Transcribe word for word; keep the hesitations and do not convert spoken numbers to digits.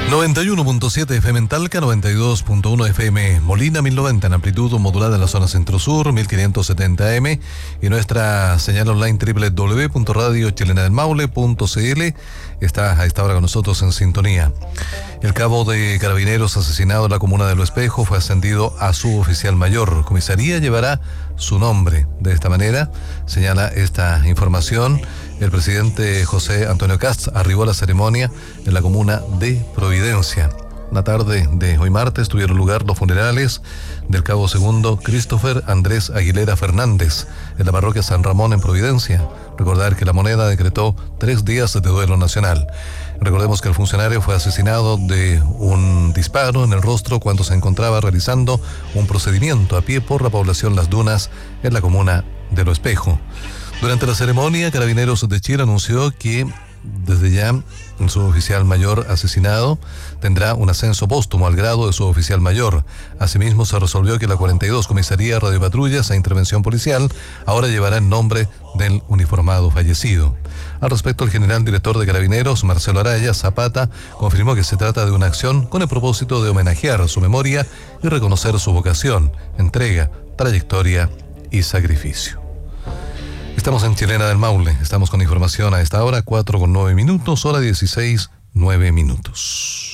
noventa y uno punto siete F M en Talca, noventa y dos punto uno F M Molina, mil noventa en amplitud modulada en la zona centro-sur, mil quinientos setenta A M, y nuestra señal online doble u doble u doble u punto radio chilena del maule punto c l está a esta hora con nosotros en sintonía. El cabo de Carabineros asesinado en la comuna de Lo Espejo fue ascendido a suboficial mayor. Comisaría llevará su nombre. De esta manera, señala esta información, el presidente José Antonio Kast arribó a la ceremonia en la comuna de Providencia. La tarde de hoy martes tuvieron lugar los funerales del cabo segundo Christopher Andrés Aguilera Fernández en la parroquia San Ramón en Providencia. Recordar que la Moneda decretó tres días de duelo nacional. Recordemos que el funcionario fue asesinado de un disparo en el rostro cuando se encontraba realizando un procedimiento a pie por la población Las Dunas en la comuna de Lo Espejo. Durante la ceremonia, Carabineros de Chile anunció que desde ya el suboficial mayor asesinado tendrá un ascenso póstumo al grado de suboficial mayor. Asimismo, se resolvió que la cuarenta y dos Comisaría Radiopatrullas e Intervención Policial ahora llevará el nombre del uniformado fallecido. Al respecto, el general director de Carabineros, Marcelo Araya Zapata, confirmó que se trata de una acción con el propósito de homenajear su memoria y reconocer su vocación, entrega, trayectoria y sacrificio. Estamos en Chilena del Maule, estamos con información a esta hora, cuatro con nueve minutos, hora dieciséis, nueve minutos.